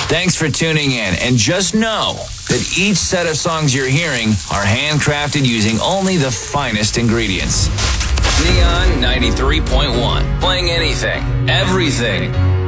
Thanks for tuning in, and just know that each set of songs you're hearing are handcrafted using only the finest ingredients. Neon 93.1, playing anything, everything.